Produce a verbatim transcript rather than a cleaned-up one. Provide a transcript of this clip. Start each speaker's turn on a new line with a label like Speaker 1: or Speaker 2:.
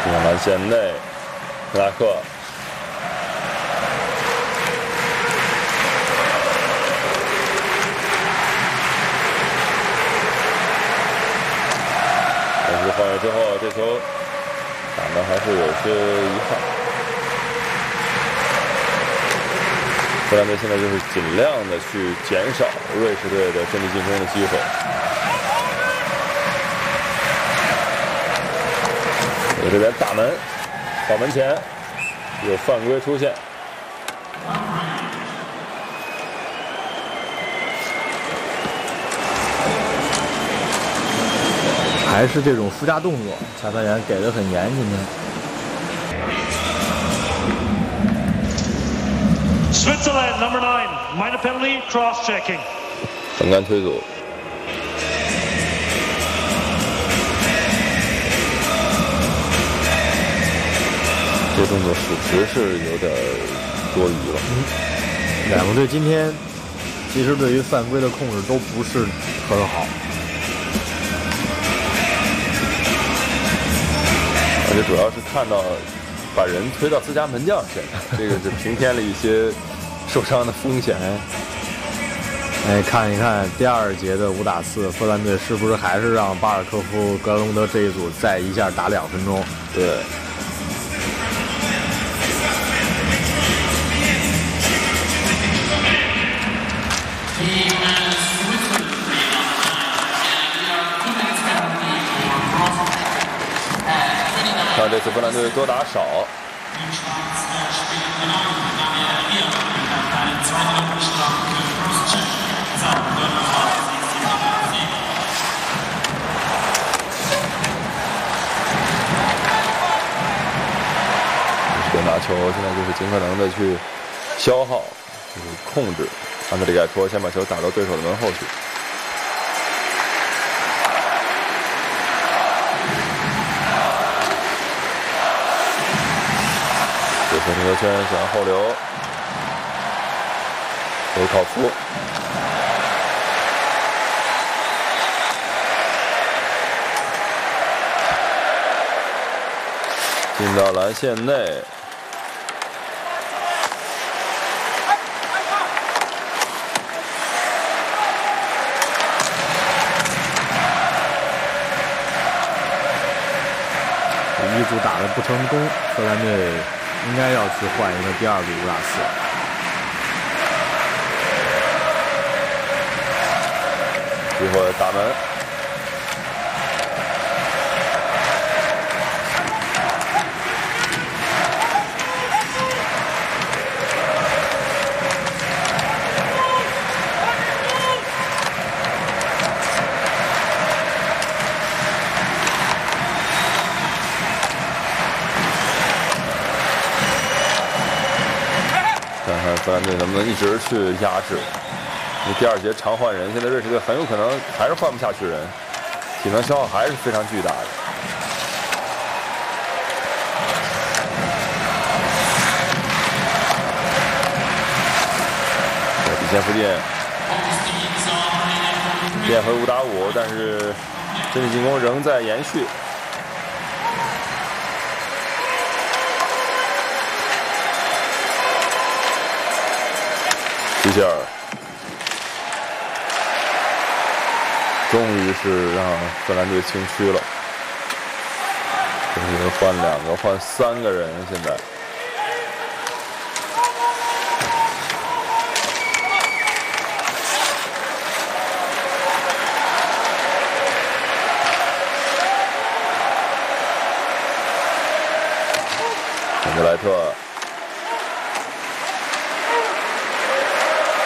Speaker 1: 看篮线内，克拉克。 但是换位之后，这球打的还是有些遗憾。荷兰队现在就是尽量的去减少瑞士队的阵地进攻的机会。有这边大门，到门前有犯规出现。
Speaker 2: 还是这种附加动作，裁判员给的很严，今天。
Speaker 3: Switzerland number nine, minor penalty, cross checking.
Speaker 1: 横杆推阻。这动作属实是有点多余了。
Speaker 2: 嗯，两个队今天其实对于犯规的控制都不是很好。
Speaker 1: 而且主要是看到把人推到自家门将身上，这个是平添了一些受伤的风险。
Speaker 2: 哎，看一看第二节的五打四，荷兰队是不是还是让巴尔科夫、格隆德这一组再一下打两分钟？
Speaker 1: 对。看这次荷兰队多打少。这拿球现在就是尽可能的去消耗，就是控制。安德里盖托先把球打到对手的门后去。 这个圈想后流，维考夫，进到篮线内，
Speaker 2: 第一组打得不成功，荷兰队。 应该要去换一个第二组五打四。
Speaker 1: 一会儿打门，看看荷兰队能不能一直去压制。因为第二节常换人，现在瑞士队很有可能还是换不下去人，体能消耗还是非常巨大的。在底线附近，变回五打五，但是阵地进攻仍在延续。 皮切尔终于是让荷兰队清区了，这是换两个，换三个人，现在。坎德莱特。